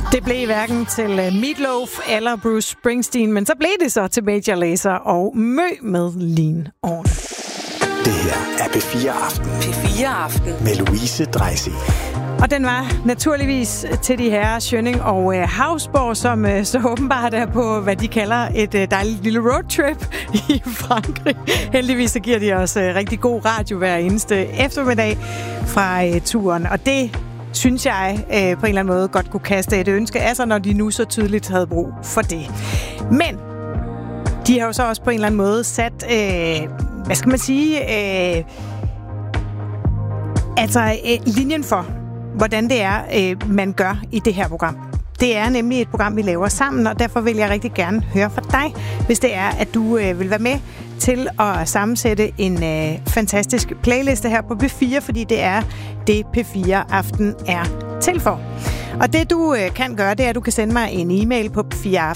Det blev hverken til Meatloaf eller Bruce Springsteen, men så blev det så til Major Lazer og Mø med Lean On. Det her er P4 Aften. P4 Aften. Med Louise Dreisig. Og den var naturligvis til de herrer Schønning og Hausborg, som så åbenbart er på, hvad de kalder et dejligt lille roadtrip i Frankrig. Heldigvis så giver de os rigtig god radio hver eneste eftermiddag fra turen, og det synes jeg på en eller anden måde godt kunne kaste et ønske af sig, når de nu så tydeligt havde brug for det. Men de har jo så også på en eller anden måde sat, hvad skal man sige, linjen for, hvordan det er, man gør i det her program. Det er nemlig et program, vi laver sammen, og derfor vil jeg rigtig gerne høre fra dig, hvis det er, at du vil være med til at sammensætte en fantastisk playliste her på P4, fordi det er det, P4 Aften er til for. Og det du kan gøre, det er, at du kan sende mig en e-mail på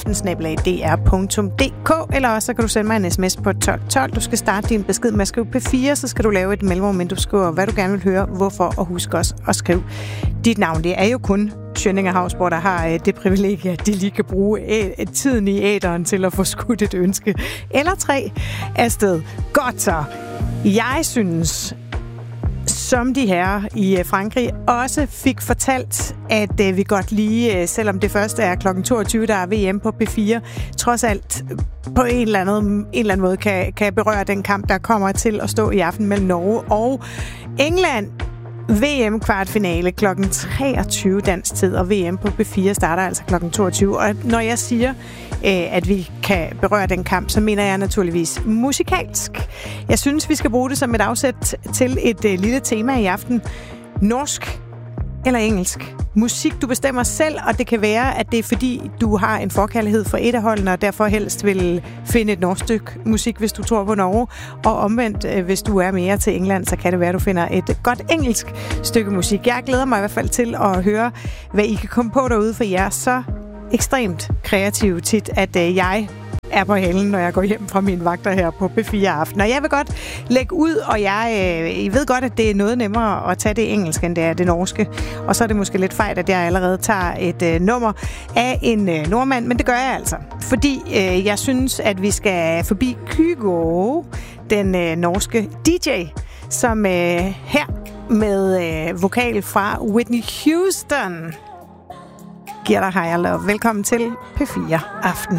p4aften@dr.dk, eller også så kan du sende mig en sms på 1212. Du skal starte din besked med at skrive P4, så skal du lave et mellemrum, men du skriver, hvad du gerne vil høre, hvorfor, og husk også at skrive dit navn. Det er jo kun Schønning og Hausborg, der har det privilegie, at de lige kan bruge tiden i æteren til at få skudt et ønske eller 3 afsted. Godt så. Jeg synes, som de her i Frankrig også fik fortalt, at vi godt lige, selvom det første er kl. 22, der er VM på P4, trods alt på en eller anden måde kan berøre den kamp, der kommer til at stå i aften mellem Norge og England. VM-kvartfinale kl. 23 dansk tid, og VM på P4 starter altså kl. 22. Og når jeg siger, at vi kan berøre den kamp, så mener jeg naturligvis musikalsk. Jeg synes, vi skal bruge det som et afsæt til et lille tema i aften. Norsk eller engelsk? Musik, du bestemmer selv, og det kan være, at det er fordi, du har en forkærlighed for et af holdene, og derfor helst vil finde et norsk stykke musik, hvis du tror på Norge. Og omvendt, hvis du er mere til England, så kan det være, at du finder et godt engelsk stykke musik. Jeg glæder mig i hvert fald til at høre, hvad I kan komme på derude, for jeg er så ekstremt kreativ tit, at jeg er på halen, når jeg går hjem fra mine vagter her på P4 Aften. Og jeg vil godt lægge ud, og jeg ved godt, at det er noget nemmere at tage det engelske, end det er det norske. Og så er det måske lidt fejl, at jeg allerede tager et nummer af en nordmand, men det gør jeg altså. Fordi jeg synes, at vi skal forbi Kygo, den norske DJ, som her med vokal fra Whitney Houston giver dig Higher Love. Velkommen til P4 Aften.